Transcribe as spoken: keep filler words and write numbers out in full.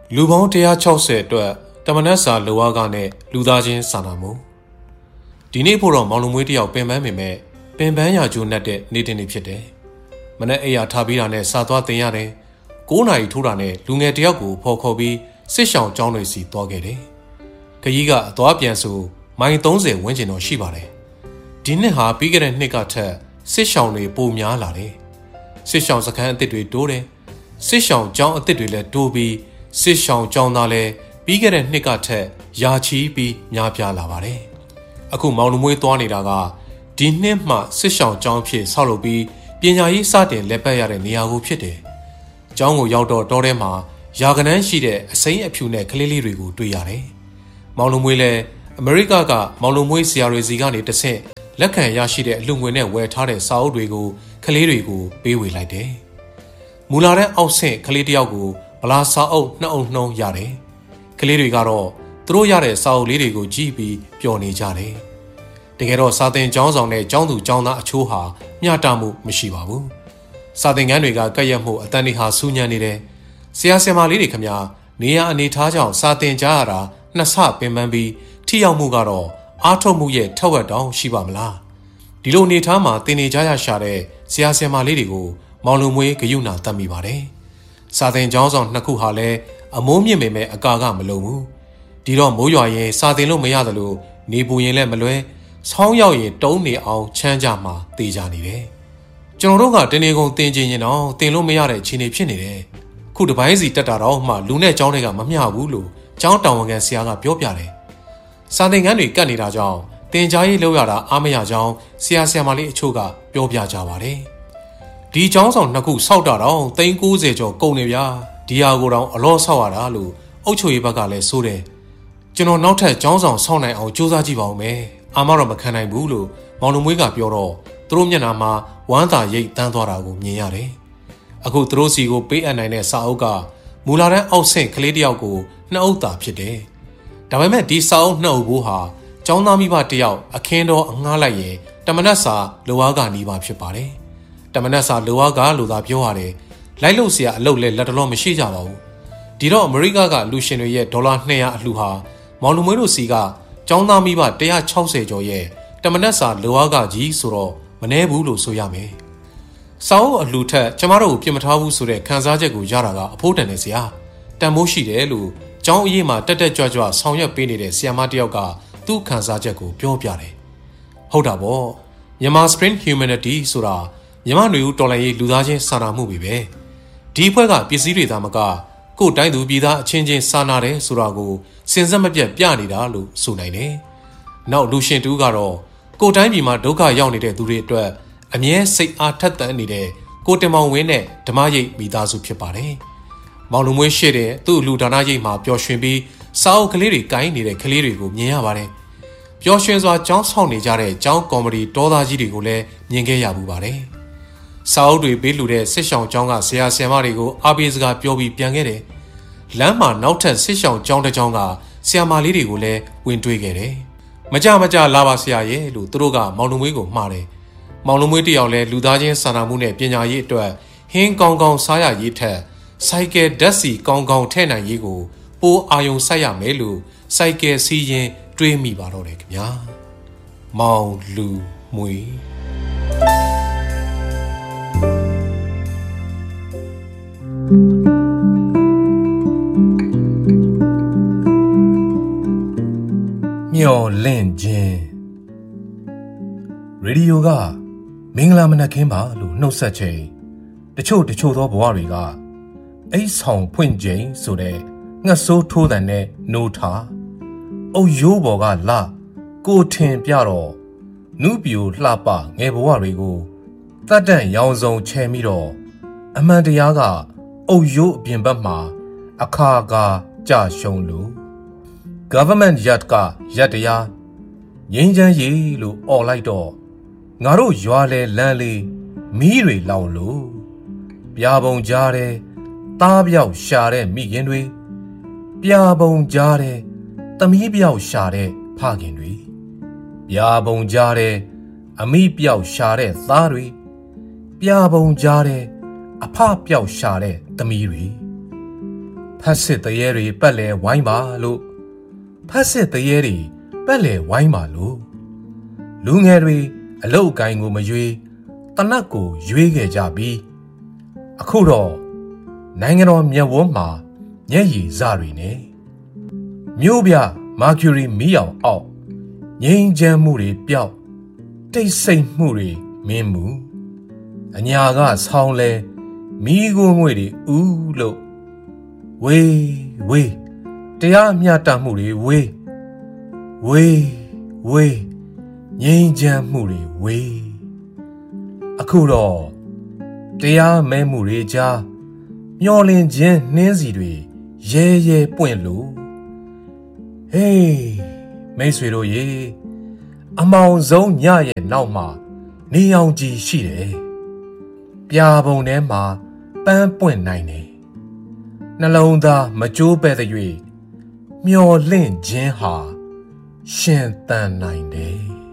လူပေါင်းone hundred sixtyအတွက်တမနက်စာလိုအားကနဲ့လူသားချင်းစာနာမှုဒီနေ့ဖို့တော့မောင်လူမွေးတယောက်ပင်ပန်းပင်မဲ့ပင်ပန်းရာကျိုးနဲ့တဲ့နေ့တင်နေ့ဖြစ်တယ်။မနေ့အိယာထားပြီးတာနဲ့စာသွားတင်ရတယ်။nineနာရီထိုးတာနဲ့လူငယ်တယောက်ကိုဖော်ခေါ်ပြီးစစ်ရှောင်ကျောင်းတွေစီသွားခဲ့တယ်။ခရီးကအသွားပြန်ဆိုမိုင်thirtyဝန်းကျင်တော့ရှိပါတယ်။ဒီနှစ်ဟာပြီးခဲ့တဲ့နှစ်ကထက်စစ်ရှောင်တွေပိုများလာတယ်။စစ်ရှောင်စခန်းအသစ်တွေတိုးတယ်။စစ်ရှောင်ကျောင်းအသစ်တွေလည်းတိုးပြီးစစ်ရှောင်ကျောင်းသားလည်းပြီးခဲ့တဲ့နှစ်ကထက်ယာချီပြီးများပြားလာပါတယ်။အခုမောင်လူမွေးသွားနေတာကဒီနှစ်မှစစ်ရှောင်ကျောင်းဖြစ်ဆောက်လုပ်ပြီးပညာရေးစတင်လက်ပတ်ရတဲ့နေရာကိုဖြစ်တယ်။ကျောင်းကိုရောက်တော့တောထဲမှာယာကနန်းရှိတဲ့အစိမ်းအဖြူနဲ့ကလေးလေးတွေကိုတွေ့ရတယ်။မောင်လူမွေးလည်းအမေရိကကမောင်လူမွေးဆရာတွေစီကနေတဆင့်လက်ခံရရှိတဲ့အလှငွေနဲ့ဝယ်ထားတဲ့စာအုပ်တွေကိုကလေးတွေကိုပေးဝေလိုက်တယ်။မူလာတဲ့အောက်ဆင့်ကလေးတယောက်ကိုဗလာစာအုပ်နှစ်အုပ်နှုံးရတယ်။ကလေးတွေကတော့သူတို့ရတဲ့စာအုပ်လေးတွေကိုကြည့်ပြီးပျော်နေကြတယ်။တကယ်တော့စာသင်ကျောင်းဆောင်နဲ့ကျောင်းသူကျောင်းသားအချို့ဟာမျှတမှုမရှိပါဘူး။စာသင်ခန်းတွေကကပ်ရက်မှုအတန်တွေဟာစူးညံနေတယ်။ဆရာဆရာမလေးတွေခင်ဗျာနေရအနေထားကြောင့်စာသင်ကြရတာနှစ်ဆပင်ပန်းပြီးထိရောက်မှုကတော့အားထုတ်မှုရဲ့ထက်ဝက်တောင်ရှိပါမလား။ဒီလိုအနေထားမှာသင်နေကြရရှာတဲ့ဆရာဆရာမလေးတွေကိုမောင်လူမွေးဂယုဏတတ်မိပါတယ်။စာသင်ကျောင်းဆောင်နှစ်ခုဟာလည်းအမိုးမြင့်ပေမဲ့အကာကမလုံဘူး။ဒီတော့မိုးရွာရင်စာသင်လို့မရသလိုနေပူရင်လည်းမလွဲဆောင်းရောက်ရင်တုံးနေအောင်ချမ်းကြမှာတေးကြနေတယ်။ကျွန်တော်တို့ကတနေကုန်တင်ကျင်ရင်တော့တင်လို့မရတဲ့အခြေအနေဖြစ်နေတယ်။ခုတစ်ပိုင်းစီတက်တာတော့မှလူနဲ့ကျောင်းတွေကမမျှဘူးလို့ကျောင်းတာဝန်ခံဆရာကပြောပြတယ်။စာသင်ခန်းတွေကတ်နေတာကြောင့်တင်ကြားရေးလောက်ရတာအားမရကြောင်းဆရာဆရာမလေးအချို့ကပြောပြကြပါတယ်။ဒီကျောင်းဆောင်နှစ်ခုစောက်တာတော့သိန်းninetyကျော်ကုန်နေဗျာ။ဒီဟာကိုတော့အလောဆောက်ရတာလို့အုပ်ချုပ်ရေးဘက်ကလည်းဆိုတယ်။ကျွန်တော်နောက်ထပ်ကျောင်းဆောင်ဆောက်နိုင်အောင်စူးစမ်းကြည့်ပါဦးမယ်။အာမတော့မခံနိုင်ဘူးလို့မောင်လူမွေးကပြောတော့သူတို့မျက်နှာမှာဝမ်းသာရိတ်တန်းသွားတာကိုမြင်ရတယ်။အခုသူတို့စီကိုပေးအပ်နိုင်တဲ့စာအုပ်ကမူလာတန်းအောက်ဆင့်ကလေးတယောက်ကိုနှစ်အုပ်သာဖြစ်တယ်။ဒါပေမဲ့ဒီစာအုပ်နှစ်အုပ်ဘိုးဟာကျောင်းသားမိဘတယောက်အခင်းတော်အငှားလိုက်ရင်တမနက်စာလိုအားကနီးပါဖြစ်ပါတယ်။တမနက်စာလိုအားကလို့သာပြောရတယ်။လိုက်လို့เสียအလုပ်လဲလက်တလုံးမရှိကြပါဘူး။ဒီတော့အမေရိကကလူရှင်တွေရဲ့ဒေါ်လာtwo hundredအလှူဟာမောင်လူမွေးတို့စီကကျောင်းသားမိဘone hundred sixtyကျော်ရဲ့တမနက်စာလိုအားကကြီးဆိုတော့မနှဲဘူးလို့ဆိုရမယ်။စာအုပ်အလှူထက်ကျမတို့ကိုပြင်မထားဘူးဆိုတဲ့ခန်းစားချက်ကိုရတာကအဖိုးတန်နေစရာတန်မိုးရှိတယ်လို့ကျောင်းအရေးမှာတက်တက်ကြွကြွဆောင်ရွက်ပေးနေတဲ့ဆရာမတယောက်ကသူ့ခန်းစားချက်ကိုပြောပြတယ်။ဟုတ်တာပေါ့။မြန်မာ Spring Humanity ဆိုတာမြန်မာຫນွေဦးတော်လှန်ရေးလူသားချင်းစာနာမှုပဲပဲ။ဒီအဖွဲ့ကပစ္စည်းတွေသာမကကိုယ်တိုင်းသူပြည်သားအချင်းချင်းစာနာတယ်ဆိုတာကိုစင်စက်မပြတ်ပြနေတာလို့ဆိုနိုင်တယ်။နောက်လူရှင်တူကတော့ကိုယ်တိုင်းပြည်မှာဒုက္ခရောက်နေတဲ့သူတွေအတွက်အမြဲစိတ်အားထက်သန်နေတဲ့ကိုတင်မောင်ဝင်းနဲ့ဓမ္မရိပ်မိသားစုဖြစ်ပါတယ်။မောင်လူမွေးရှိတဲ့သူ့လူဒါနရိပ်မှာပျော်ရွှင်ပြီးစာအုပ်ကလေးတွေကိုင်းနေတဲ့ကလေးတွေကိုမြင်ရပါတယ်။ပျော်ရွှင်စွာကျောင်းဆောင်နေကြတဲ့ကျောင်းကော်မတီတောသားကြီးတွေကိုလည်းမြင်ခဲ့ရပူပါတယ်။စာအုပ်တွေပေးလှူတဲ့စစ်ဆောင်ကျောင်းကဆရာဆရာမတွေကိုအားပေးစကားပြောပြီးပြန်ခဲ့တယ်။လမ်းမှာနောက်ထပ်စစ်ဆောင်ကျောင်းတစ်ကျောင်းကဆရာမလေးတွေကိုလည်းဝင်တွေ့ခဲ့တယ်။မကြမကြလာပါဆရာရဲ့လို့သူတို့ကမောင်လူမွေးကိုမှားတယ်။မောင်လူမွေးတယောက်လည်းလူသားချင်းစာနာမှုနဲ့ပညာရေးအတွက်ဟင်းကောင်းကောင်းစားရရေးထက်စိုက်ကယ်ဓာတ်ဆီကောင်းကောင်းထည့်နိုင်ရေးကိုပိုအာယုံစိုက်ရမယ်လို့စိုက်ကယ်စီးရင်တွေးမိပါတော့တယ်ခင်ဗျာ။မောင်လူမွေးမျော်လင့်ခြင်းရေဒီယိုကမင်္ဂလာမနက်ခင်းပါလို့နှုတ်ဆက်ချိန်တချို့တချို့သောဘဝတွေကအိတ်ဆောင်ဖွင့်ချိန်ဆိုတဲ့ငှက်ဆိုးထိုးတန်နဲ့နိုးထားအုတ်ရိုးပေါ်ကလာကိုထင်ပြတော့နုပြိုလှပငယ်ဘဝတွေကိုတတ်တန့်ရောင်စုံချဲပြီးတော့အမှန်တရားကအုတ်ရိုးအပြင်ဘက်မှာအခါခါကြရှုံလို့ government ရပ်ကရပ်တရားငင်းချမ်းရည်လို့អော်လိုက်တော့ငါတို့ရွာလေလမ်းလေးမီးတွေလောင်လို့ပြာပုံကြားတဲ့သားပြောက်ရှာတဲ့မိခင်တွေပြာပုံကြားတဲ့သမီးပြောက်ရှာတဲ့ဖခင်တွေပြာပုံကြားတဲ့အမိပြောက်ရှာတဲ့သားတွေပြာပုံကြားတဲ့အဖပြောက်ရှာတဲ့သမီးတွေဖတ်စစ်တရေတွေပတ်လဲဝိုင်းပါလို့ဖတ်စစ်တရေတွေပတ်လဲဝိုင်းပါလို့လူငယ်တွေအလုတ်အကိုင်းကိုမရွေးတနတ်ကိုရွေးခဲ့ကြပြီးအခုတော့နိုင်ငံတော်မြတ်ဝန်းမှာမျက်ရည်စတွေနဲ့မြို့ပြမာကျူရီမီးအောင်အောက်ငြိမ်းချမ်းမှုတွေပျောက်တိတ်ဆိတ်မှုတွေမင်းမှုအညာကဆောင်းလဲမီးကိုငွေတွေဥလို့ဝေးဝေးတရားမျှတမှုတွေဝေးဝေးဝေးငြိမ်းချမ်းမှုတွေဝေးအခုတော့တရားမဲမှုတွေကြားမျောလင့်ခြင်းနှင်းစီတွေရဲရဲပွင့်လို့ဟေးမိတ်ဆွေတို့ရေအမောင်ဆုံးညရဲ့နောက်မှာနေအောင်ကြီးရှိတယ်ပြာပုံထဲမှာပန်းပွင့်နိုင်တယ်နှလုံးသားမကြိုးပဲ့တဲ့၍မျောလင့်ခြင်းဟာရှင်သန်နိုင်တယ်